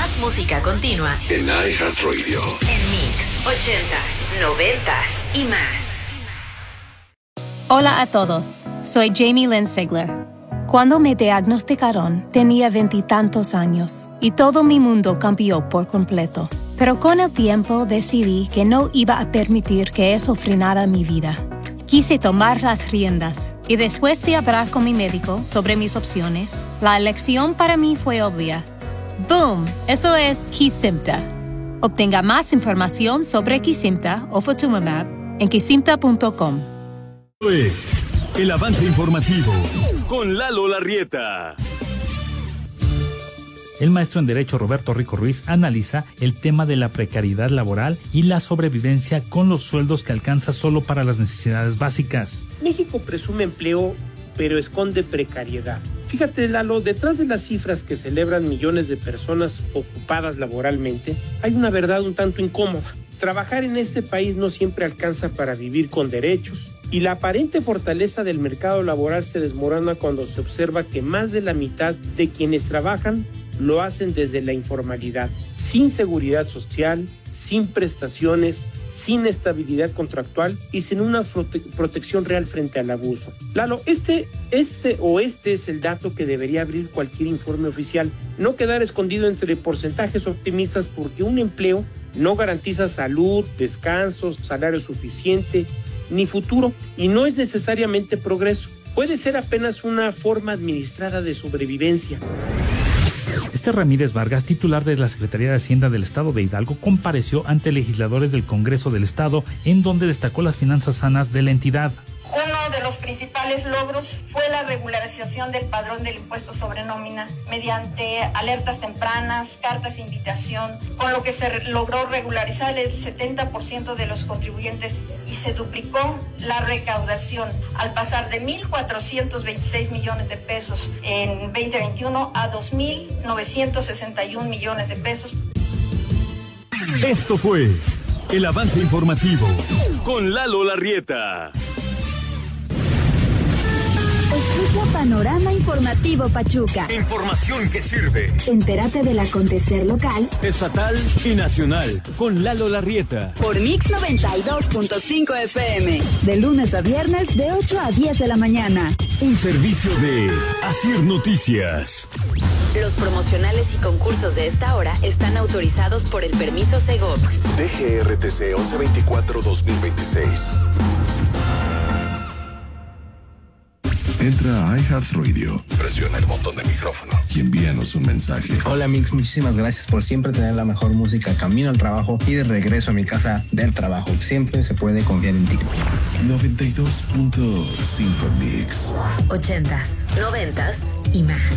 Más música continua en iHeartRadio. En Mix 80s, 90s y más. Hola a todos, soy Jamie Lynn Sigler. Cuando me diagnosticaron, tenía 20 y tantos años y todo mi mundo cambió por completo. Pero con el tiempo decidí que no iba a permitir que eso frenara mi vida. Quise tomar las riendas y después de hablar con mi médico sobre mis opciones, la elección para mí fue obvia. ¡Boom! Eso es Kesimpta. Obtenga más información sobre Kesimpta o Ofatumumab en kesimpta.com. El avance informativo con Lalo Larrieta. El maestro en Derecho Roberto Rico Ruiz analiza el tema de la precariedad laboral y la sobrevivencia con los sueldos que alcanza solo para las necesidades básicas. México presume empleo, pero esconde precariedad. Fíjate, Lalo, detrás de las cifras que celebran millones de personas ocupadas laboralmente, hay una verdad un tanto incómoda. Trabajar en este país no siempre alcanza para vivir con derechos. Y la aparente fortaleza del mercado laboral se desmorona cuando se observa que más de la mitad de quienes trabajan lo hacen desde la informalidad, sin seguridad social, sin prestaciones, sin estabilidad contractual y sin una protección real frente al abuso. Lalo, este es el dato que debería abrir cualquier informe oficial, no quedar escondido entre porcentajes optimistas, porque un empleo no garantiza salud, descanso, salario suficiente, ni futuro, y no es necesariamente progreso. Puede ser apenas una forma administrada de sobrevivencia. Ramírez Vargas, titular de la Secretaría de Hacienda del Estado de Hidalgo, compareció ante legisladores del Congreso del Estado, en donde destacó las finanzas sanas de la entidad. Uno de los principales logros fue la regularización del padrón del impuesto sobre nómina mediante alertas tempranas, cartas de invitación, con lo que se logró regularizar el 70% de los contribuyentes y se duplicó la recaudación al pasar de 1.426 millones de pesos en 2021 a 2.961 millones de pesos. Esto fue el avance informativo con Lalo Larrieta. Escucha Panorama Informativo Pachuca. Información que sirve. Entérate del acontecer local, estatal y nacional con Lalo Larrieta. Por Mix 92.5 FM. De lunes a viernes de 8 a 10 de la mañana. Un servicio de Asir Noticias. Los promocionales y concursos de esta hora están autorizados por el permiso Segov. DGRTC 1124-2026. Entra a iHeartRadio, presiona el botón de micrófono y envíanos un mensaje. Hola Mix, muchísimas gracias por siempre tener la mejor música camino al trabajo y de regreso a mi casa del trabajo. Siempre se puede confiar en ti. 92.5 Mix. 80s, 90s y más.